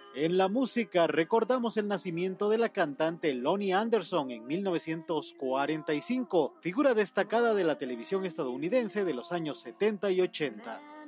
En la música recordamos el nacimiento de la cantante Lonnie Anderson en 1945, figura destacada de la televisión estadounidense de los años 70 y 80.